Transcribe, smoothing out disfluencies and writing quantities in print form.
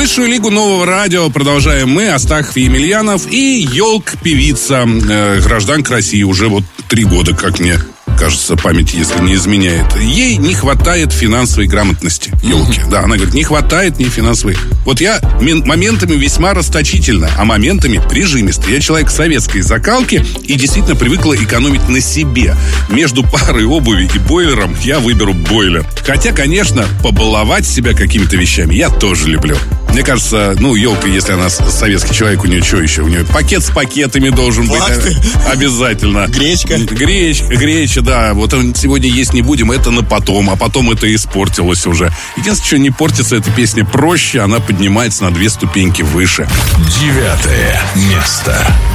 Высшую лигу нового радио продолжаем мы, Астахов и Емельянов, и елка-певица, гражданка России, уже 3 года, как мне кажется, память, если не изменяет. Ей не хватает финансовой грамотности, елки. Да, она говорит, не хватает мне финансовой. Вот я моментами весьма расточительно, а моментами прижимисто. Я человек советской закалки и действительно привыкла экономить на себе. Между парой обуви и бойлером я выберу бойлер. Хотя, конечно, побаловать себя какими-то вещами я тоже люблю. Мне кажется, елка, если она советский человек, у нее что еще? У нее пакет с пакетами должен быть обязательно. Гречка, да. Вот сегодня есть не будем, это на потом. А потом это испортилось уже. Единственное, что не портится, эта песня проще. Она поднимается на 2 ступеньки выше. 9 место.